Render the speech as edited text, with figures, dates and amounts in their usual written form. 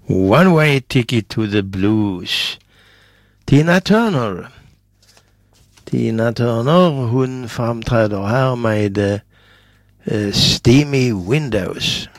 One-way ticket to the blues. Tina Turner. Tina Turner, hun framträder här med Steamy Windows.